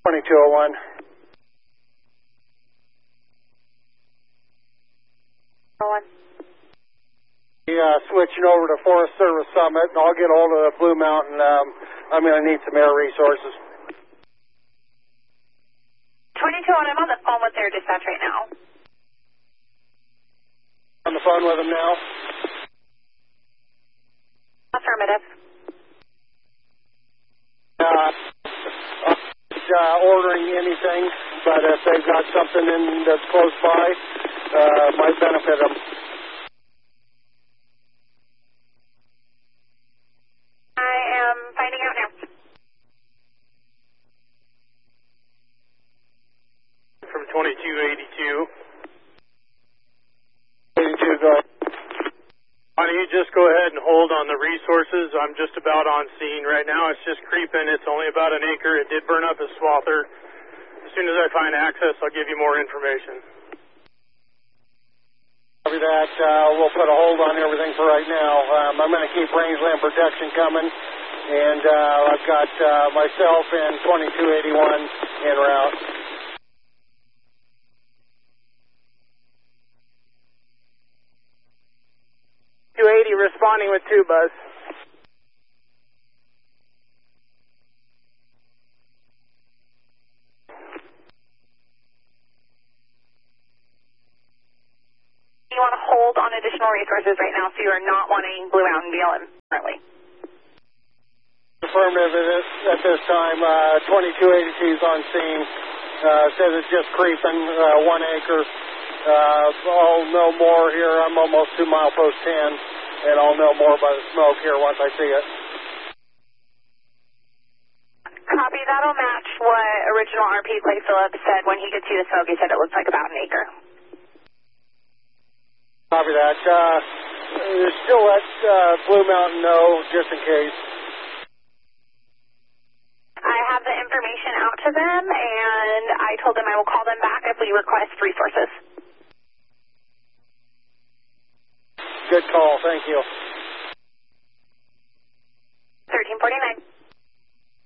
2201. Switching over to Forest Service Summit, and I'll get hold of the Blue Mountain. I'm going to need some air resources. 2201, I'm on the phone with their dispatch right now. On the phone with them now? Affirmative. Ordering anything, but if they've got something in that's close by, might benefit them. I am finding out now. From 2282. 82, go ahead. Why don't you just go ahead and hold on the resources? I'm just about on scene right now. It's just creeping. It's only about an acre. It did burn up a swather. As soon as I find access, I'll give you more information. Copy that. We'll put a hold on everything for right now. I'm going to keep rangeland protection coming, and I've got myself and 2281 en route. Responding with 2, Buzz. You want to hold on additional resources right now, so you are not wanting Blue Mountain BLM currently. Affirmative at this time. 2282 is on scene. Says it's just creeping, 1 acre. I'll know more here. I'm almost 2 milepost 10. And I'll know more by the smoke here once I see it. Copy. That'll match what original RP Clay Phillips said when he could see the smoke. He said it looks like about an acre. Copy that. Still let Blue Mountain know, just in case. I have the information out to them, and I told them I will call them back if we request resources. Good call. Thank you.